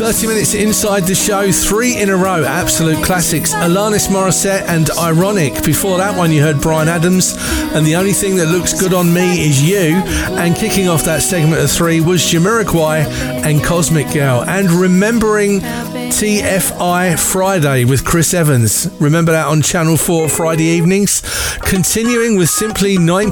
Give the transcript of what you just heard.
30 minutes inside the show, 3 in a row, absolute classics. Alanis Morissette and Ironic. Before that one you heard Bryan Adams and The Only Thing That Looks Good on Me Is You. And kicking off that segment of 3 was Jamiroquai and Cosmic Girl. And remembering TFI Friday with Chris Evans. Remember that on Channel 4 Friday evenings. Continuing with Simply 90.